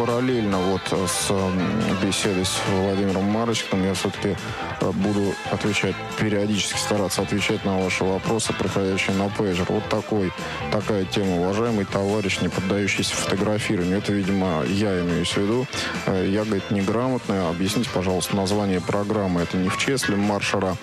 параллельно вот с беседой с Владимиром Марочкиным я все-таки буду отвечать, периодически стараться отвечать на ваши вопросы, приходящие на пейджер. Вот такая тема. Уважаемый товарищ, не поддающийся фотографированию. Это, видимо, я имею в виду. Я, говорит, неграмотная. Объясните, пожалуйста, название программы. Это не в чесле маршала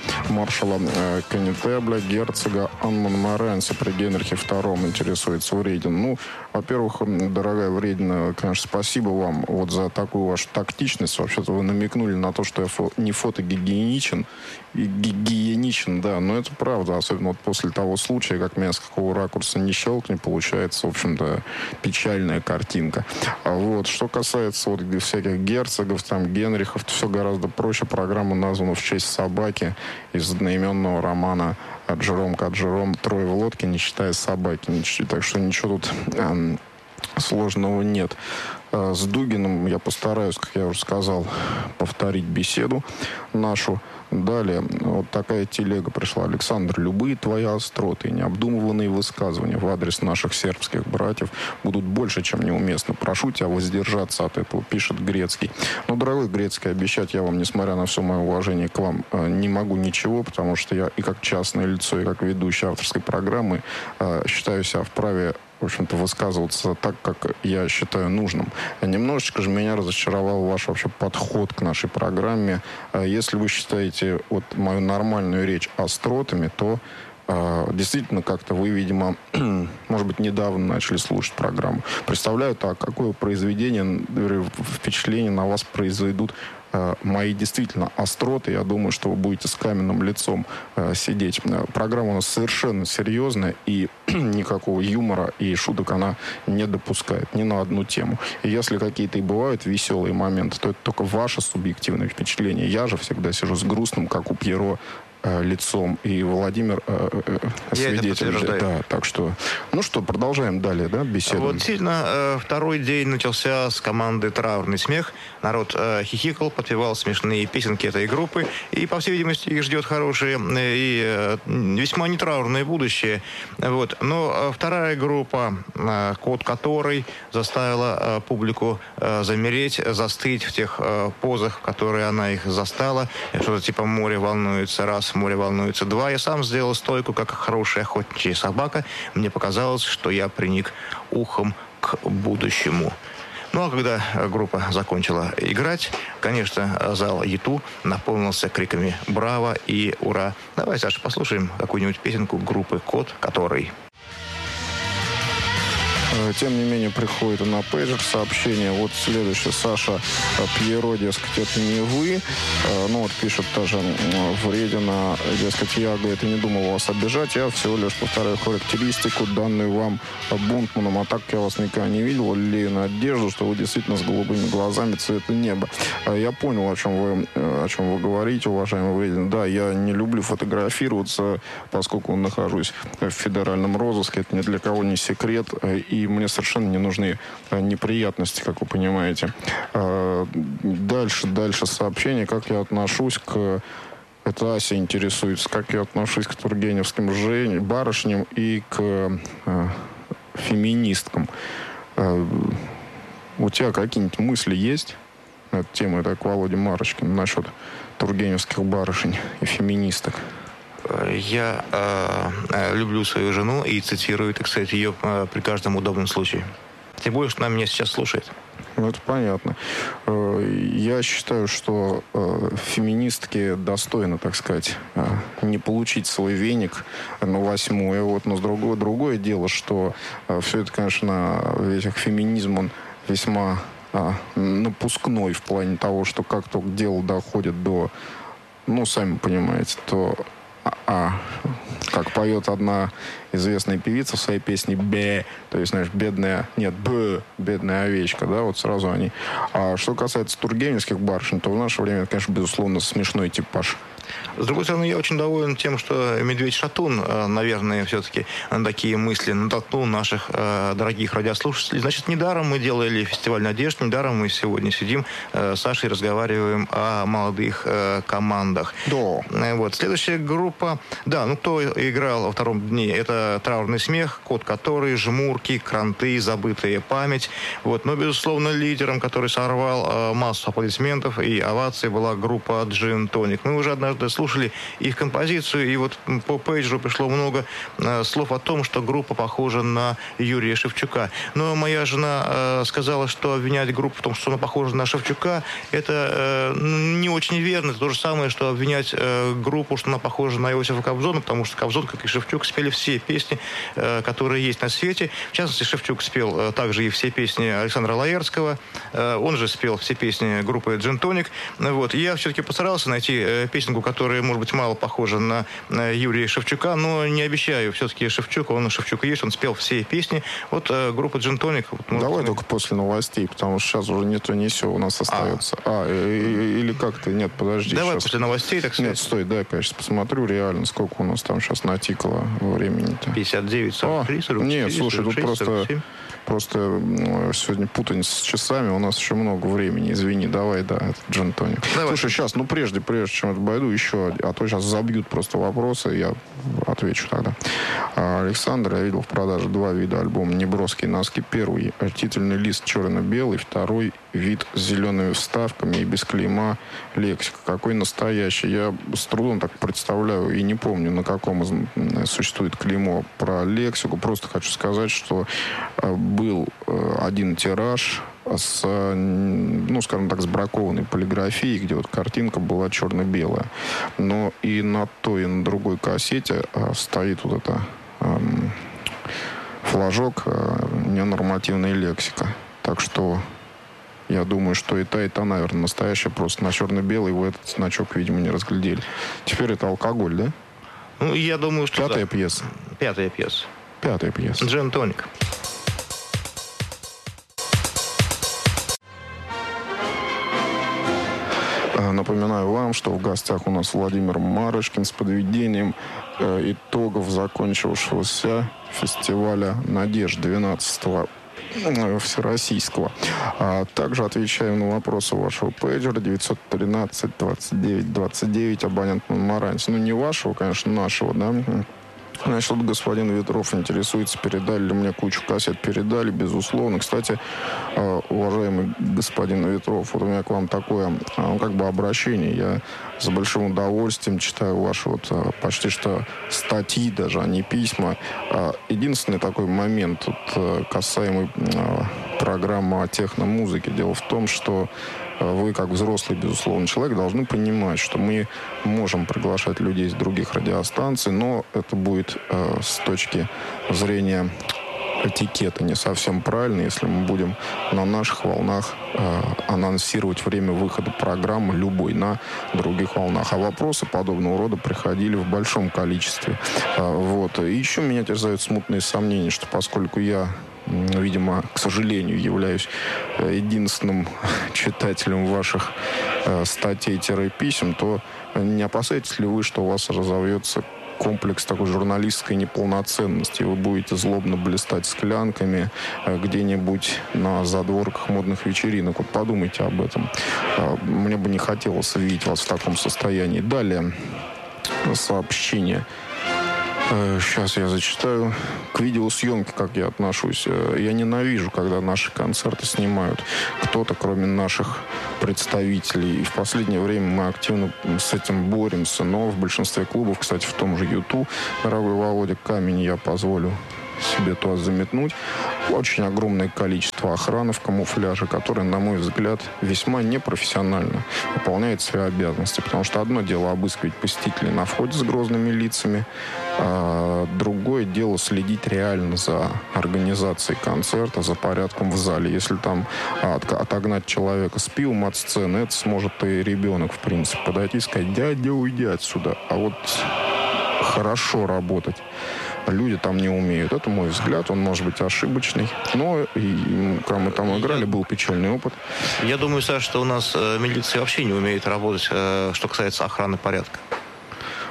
Коннетебля, герцога Анмон-Моренса при Генрихе II, интересуется Вредин. Ну, во-первых, дорогая Вредина, конечно, спасибо вам вот за такую вашу тактичность. Вообще-то вы намекнули на то, что я не фотогигиеничен. Гигиеничен, да, но это правда. Особенно вот после того случая, как меня с какого ракурса не щелкни, получается, в общем-то, печальная картинка. А вот, что касается вот всяких герцогов, там, Генрихов, то все гораздо проще. Программа названа в честь собаки из одноименного романа Джером Каджером «Трое в лодке, не считая собаки». Так что ничего тут сложного нет. С Дугиным я постараюсь, как я уже сказал, повторить беседу нашу. Далее, вот такая телега пришла. Александр, любые твои остроты и необдуманные высказывания в адрес наших сербских братьев будут больше, чем неуместны. Прошу тебя воздержаться от этого, пишет Грецкий. Но, дорогой Грецкий, обещать я вам, несмотря на все мое уважение к вам, не могу ничего, потому что я и как частное лицо, и как ведущий авторской программы считаю себя вправе, в общем-то, высказываться так, как я считаю нужным. Немножечко же меня разочаровал ваш вообще подход к нашей программе. Если вы считаете вот мою нормальную речь остротами, то действительно как-то вы, видимо, может быть, недавно начали слушать программу. Представляю так, какое произведение, впечатление на вас произведут мои действительно остроты. Я думаю, что вы будете с каменным лицом сидеть. Программа у нас совершенно серьезная, и никакого юмора и шуток она не допускает ни на одну тему. И если какие-то и бывают веселые моменты, то это только ваше субъективное впечатление. Я же всегда сижу с грустным, как у Пьеро, лицом, и Владимир свидетель. Да, так что, ну что, продолжаем далее, да, беседу. Вот сильно второй день начался с команды «Траурный смех». Народ хихикал, подпевал смешные песенки этой группы, и, по всей видимости, их ждет хорошее и весьма нетраурное будущее. Вот. Но вторая группа, «Код которой» заставила публику замереть, застыть в тех позах, в которые она их застала. Что-то типа «Море волнуется раз, море волнуется два». Я сам сделал стойку, как хорошая охотничья собака. Мне показалось, что я приник ухом к будущему. Ну, а когда группа закончила играть, конечно, зал ЕТУ наполнился криками «Браво!» и «Ура!». Давай, Саша, послушаем какую-нибудь песенку группы «Код которой». Тем не менее, приходит на пейджер сообщение. Вот следующее. Саша, Пьеро, дескать, это не вы. Ну, вот пишет тоже Вредина, дескать, я, говорит, и не думал вас обижать. Я всего лишь повторяю характеристику, данную вам Бунтманом. А так я вас никогда не видел. Лелею надежду, что вы действительно с голубыми глазами цвета неба. Я понял, о чем вы говорите, уважаемый Вредин. Да, я не люблю фотографироваться, поскольку нахожусь в федеральном розыске. Это ни для кого не секрет. И мне совершенно не нужны неприятности, как вы понимаете. Дальше сообщение. Как я отношусь к... Это Ася интересуется. Как я отношусь к тургеневским барышням и к феминисткам. У тебя какие-нибудь мысли есть на эту тему? Это к Володе Марочкину насчет тургеневских барышень и феминисток. Я люблю свою жену и цитирую, так сказать, ее при каждом удобном случае. Тем более, что она меня сейчас слушает. Ну, это понятно. Я считаю, что феминистки достойны, так сказать, не получить свой веник на 8-е. Вот. Но другое дело, что все это, конечно, весь феминизм, он весьма напускной в плане того, что как только дело доходит до, ну, сами понимаете, то... как поет одна известная певица в своей песне «Бе», то есть, знаешь, бедная овечка, да, вот сразу они. А что касается тургеневских барышень, то в наше время, конечно, безусловно, смешной типаж. С другой стороны, я очень доволен тем, что Медведь Шатун, наверное, все-таки на такие мысли натолкнул наших дорогих радиослушателей. Значит, недаром мы делали фестиваль «Надежд», недаром мы сегодня сидим с Сашей и разговариваем о молодых командах. Да. Вот. Следующая группа, да, ну кто играл во втором дне, это «Траурный смех», «Кот который», «Жмурки», «Кранты», «Забытая память». Вот. Но, безусловно, лидером, который сорвал массу аплодисментов и оваций, была группа «Джин Тоник». Мы уже однажды слушали их композицию, и вот по пейджеру пришло много слов о том, что группа похожа на Юрия Шевчука. Но моя жена сказала, что обвинять группу в том, что она похожа на Шевчука, это не очень верно. Это то же самое, что обвинять группу, что она похожа на Иосифа Кобзона, потому что Кобзон, как и Шевчук, спели все песни, которые есть на свете. В частности, Шевчук спел также и все песни Александра Лаерского. Он же спел все песни группы «Джин Тоник». Вот. Я все-таки постарался найти песенку, которая, может быть, мало похожа на Юрия Шевчука, но не обещаю. Все-таки Шевчук, он Шевчук и есть, он спел все песни. Вот группа «Джин Тоник». Вот, давай только после новостей, потому что сейчас уже не то, не сё у нас остается. Или как-то, нет, подожди. Давай сейчас. после новостей, так сказать. Нет, стой, дай-ка я сейчас посмотрю реально, сколько у нас там сейчас натикало времени-то. 59, 43, 44, нет, слушай, 46, тут 47. просто сегодня путаница с часами, у нас еще много времени, извини, давай, да, это Джин Тоник. Слушай, сейчас, прежде чем это пойду, еще, а то сейчас забьют просто вопросы, я отвечу тогда. Александр, я видел в продаже 2 вида альбома «Неброские носки». Первый титульный лист черно-белый, второй вид с зелеными вставками и без клейма лексика. Какой настоящий? Я с трудом так представляю и не помню, на каком существует клеймо про лексику. Просто хочу сказать, что был один тираж с, скажем так, с бракованной полиграфией, где вот картинка была черно-белая. Но и на той, и на другой кассете стоит вот это флажок ненормативная лексика. Так что я думаю, что и та, наверное, настоящая. Просто на черно-белый вы этот значок, видимо, не разглядели. Теперь это алкоголь, да? Ну, я думаю, что Пятая пьеса. Пятая пьеса. Пятая пьеса. «Джин Тоник». Напоминаю вам, что в гостях у нас Владимир Марышкин с подведением итогов закончившегося фестиваля «Надежд» 12-го всероссийского. Также отвечаем на вопросы вашего пейджера 913-29-29, абонент на Маранте. Не вашего, конечно, нашего, да. Значит, вот господин Ветров интересуется, передали ли мне кучу кассет. Передали, безусловно. Кстати, уважаемый господин Ветров, вот у меня к вам такое, обращение. Я с большим удовольствием читаю ваши почти что статьи даже, а не письма. Единственный такой момент, касаемый программы о техномузыке. Дело в том, что вы, как взрослый, безусловно, человек, должны понимать, что мы можем приглашать людей с других радиостанций, но это будет с точки зрения этикета не совсем правильно, если мы будем на наших волнах анонсировать время выхода программы любой на других волнах. А вопросы подобного рода приходили в большом количестве. И еще меня терзают смутные сомнения, что поскольку я, видимо, к сожалению, являюсь единственным читателем ваших статей-писем, то не опасаетесь ли вы, что у вас разовьется комплекс такой журналистской неполноценности? Вы будете злобно блистать склянками где-нибудь на задворках модных вечеринок. Вот подумайте об этом. Мне бы не хотелось видеть вас в таком состоянии. Далее сообщение. Сейчас я зачитаю. К видеосъемке, как я отношусь. Я ненавижу, когда наши концерты снимают кто-то, кроме наших представителей. И в последнее время мы активно с этим боремся. Но в большинстве клубов, кстати, в том же Юту, дорогой Володя, камень я позволю себе туда заметнуть. Очень огромное количество охраны в камуфляже, которая, на мой взгляд, весьма непрофессионально выполняет свои обязанности. Потому что одно дело обыскивать посетителей на входе с грозными лицами, а другое дело следить реально за организацией концерта, за порядком в зале. Если там отогнать человека с пивом от сцены, это сможет и ребенок, в принципе, подойти и сказать: дядя, уйди отсюда. А вот хорошо работать люди там не умеют. Это мой взгляд, он может быть ошибочный. Но когда мы там играли, был печальный опыт. Я думаю, Саша, что у нас милиция вообще не умеет работать, что касается охраны порядка.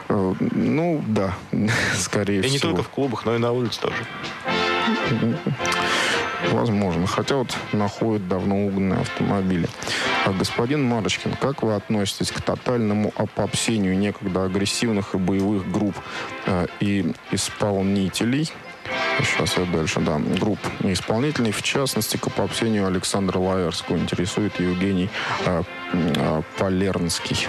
Ну, да, скорее всего. И не только в клубах, но и на улице тоже. Возможно. Хотя вот находят давно угнанные автомобили. А господин Марочкин, как вы относитесь к тотальному опопсению некогда агрессивных и боевых групп и исполнителей? Сейчас я дальше, да. Групп исполнителей, в частности, к опопсению Александра Лаэрского интересует Евгений Полернский.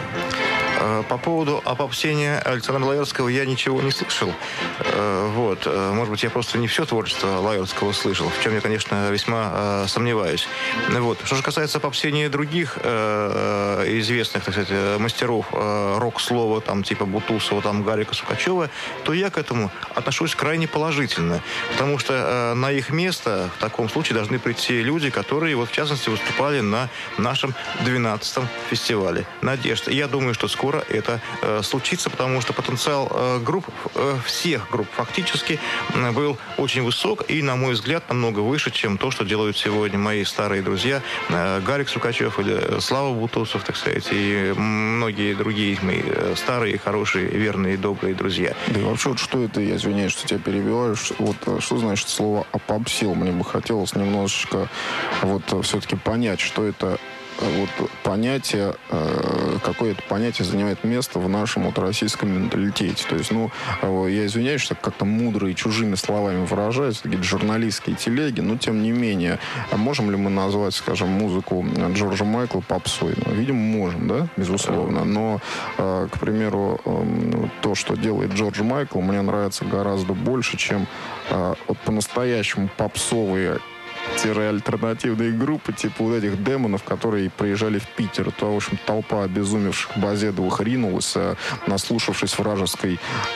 По поводу опопсения Александра Лаэрского я ничего не слышал. Вот. Может быть, я просто не все творчество Лаэрского слышал, в чем я, конечно, весьма сомневаюсь. Вот. Что же касается опопсения других известных, так сказать, мастеров рок-слова, там, типа Бутусова, там, Гарика Сукачева, то я к этому отношусь крайне положительно. Потому что на их место в таком случае должны прийти люди, которые, вот, в частности, выступали на нашем 12-м фестивале «Надежда». И я думаю, что скоро это случится, потому что потенциал групп, всех групп фактически, был очень высок и, на мой взгляд, намного выше, чем то, что делают сегодня мои старые друзья Гарик Сукачев или Слава Бутусов, так сказать, и многие другие мои старые, хорошие, верные, добрые друзья. Да и вообще, вот что это, я извиняюсь, что тебя перебиваю, вот что значит слово «опопсил»? Мне бы хотелось немножечко вот все-таки понять, что это вот понятие, какое-то понятие занимает место в нашем вот российском менталитете. То есть, ну, я извиняюсь, что как-то мудро и чужими словами выражаюсь, такие журналистские телеги, но тем не менее, можем ли мы назвать, скажем, музыку Джорджа Майкла попсой? Ну, видимо, можем, да, безусловно. Но, к примеру, то, что делает Джордж Майкл, мне нравится гораздо больше, чем вот по-настоящему попсовые альтернативные группы, типа вот этих демонов, которые приезжали в Питер. То, в общем, толпа обезумевших Базедовых ринулась, наслушавшись вражеской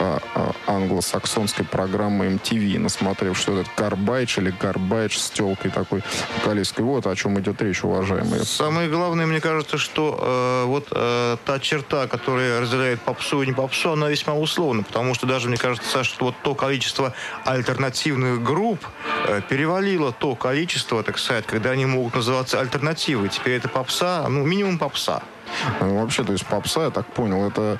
англосаксонской программы MTV, насмотрев, что этот Гарбайдж или Гарбайдж с телкой такой вокалисткой. Вот о чем идет речь, уважаемые. Самое главное, мне кажется, что вот та черта, которая разделяет попсу и не попсу, она весьма условна, потому что даже, мне кажется, что вот то количество альтернативных групп перевалило то количество, так сказать, когда они могут называться альтернативой. Теперь это попса, ну, минимум попса. Вообще, то есть попса, я так понял, это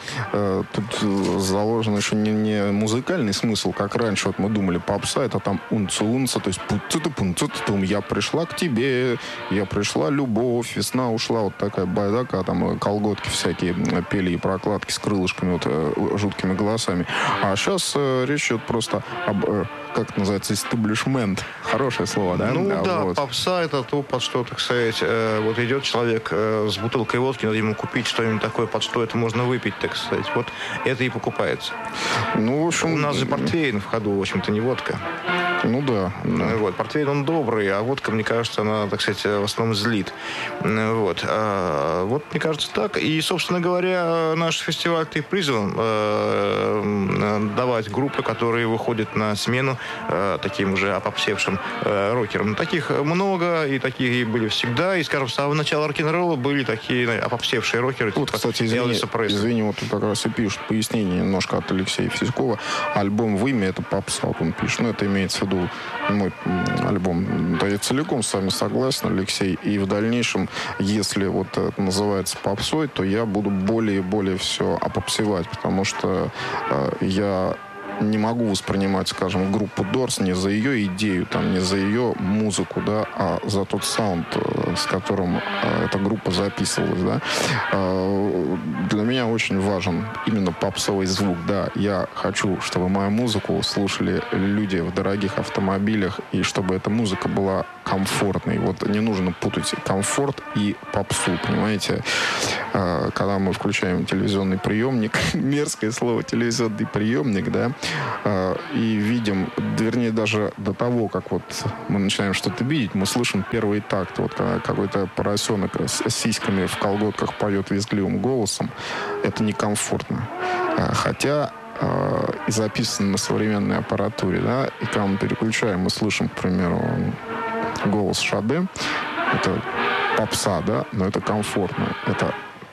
тут заложен еще не музыкальный смысл, как раньше вот мы думали, попса это там унца-унца, то есть пунцу-пунцу-тум, я пришла к тебе, я пришла, любовь, весна ушла, вот такая байдака, там колготки всякие пели и прокладки с крылышками, вот жуткими голосами. А сейчас речь идет просто об, как это называется, истеблишмент. Хорошее слово, да? Ну да, вот. попса это то, под что, так сказать, вот идет человек с бутылкой водки, надо ему купить что-нибудь такое, под что это можно выпить, так сказать. Вот это и покупается. Ну, в общем... У нас же портвейн в ходу, в общем-то, не водка. Ну да. Вот. Портвейн, он добрый, а водка, мне кажется, она, так сказать, в основном злит. Вот. Вот, мне кажется, так. И, собственно говоря, наш фестиваль-то и призван давать группы, которые выходят на смену таким уже опопсевшим рокерам. Таких много, и такие были всегда. И, скажем, с самого начала рок-н-ролла были такие опопсевшие рокеры. Вот, типа, кстати, извини, вот тут как раз и пишут пояснение немножко от Алексея Физикова. Альбом «В имя» — это попса, вот он пишет. Ну, это имеется в виду мой альбом. Да, я целиком с вами согласен, Алексей. И в дальнейшем, если вот это называется попсой, то я буду более и более все опопсевать, потому что я не могу воспринимать, скажем, группу Doors не за ее идею, там, не за ее музыку, да, а за тот саунд, с которым эта группа записывалась, да. Для меня очень важен именно попсовый звук, да. Я хочу, чтобы мою музыку слушали люди в дорогих автомобилях, и чтобы эта музыка была комфортной. Вот не нужно путать комфорт и попсу, понимаете. Когда мы включаем телевизионный приемник, мерзкое слово телевизионный приемник, да, и видим, вернее, даже до того, как вот мы начинаем что-то видеть, мы слышим первый такт. Вот какой-то поросенок с сиськами в колготках поет визгливым голосом. Это некомфортно. Хотя и записано на современной аппаратуре, да, и когда мы переключаем, мы слышим, к примеру, голос Шаде. Это попса, да, но это комфортно. Это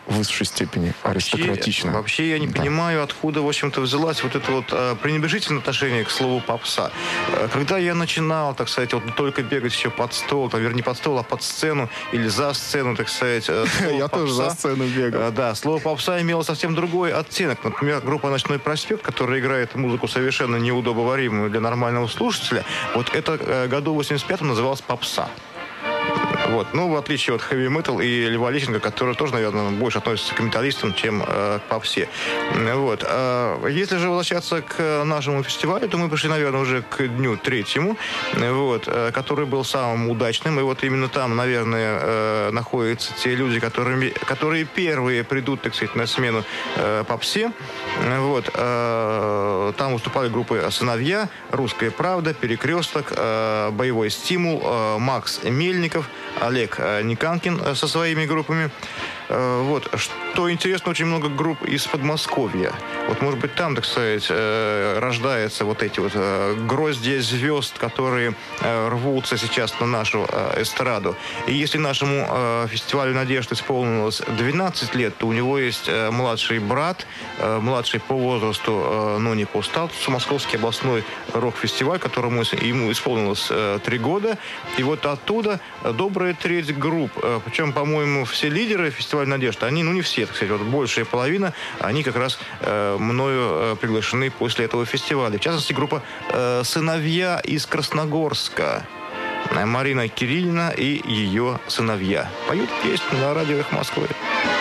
в высшей степени аристократичная. Вообще я не понимаю, откуда, в общем-то, взялась вот это вот пренебрежительное отношение к слову попса. Когда я начинал, так сказать, вот только бегать еще под стол, вернее, не под стол, а под сцену или за сцену, так сказать. Я тоже за сцену бегал. Да, слово попса имело совсем другой оттенок. Например, группа «Ночной проспект», которая играет музыку совершенно неудобоваримую для нормального слушателя, вот это году в 85-м называлась попса. Вот. Ну, в отличие от хэви-метал и Льва Лещенко, который тоже, наверное, больше относится к металлистам, чем к попсе. Вот. Если же возвращаться к нашему фестивалю, то мы пришли, наверное, уже к дню 3-му, вот, который был самым удачным. И вот именно там, наверное, находятся те люди, которые первые придут, так сказать, на смену попсе. Вот. Там выступали группы «Сыновья», «Русская правда», «Перекресток», «Боевой стимул», Макс Мельников, Олег Никанкин со своими группами. Вот. Что интересно, очень много групп из Подмосковья. Вот, может быть, там, так сказать, рождаются вот эти вот гроздья звезд, которые рвутся сейчас на нашу эстраду. И если нашему фестивалю «Надежд» исполнилось 12 лет, то у него есть младший брат, младший по возрасту, но не по статусу, Московский областной рок-фестиваль, которому ему исполнилось 3 года. И вот оттуда добрая треть групп, причем, по-моему, все лидеры фестиваля «Надежда», они, ну не все, так сказать, вот большая половина, они как раз мною приглашены после этого фестиваля. В частности, группа «Сыновья» из Красногорска. Марина Кириллина и ее сыновья поют песню на радио «Эхо Москвы».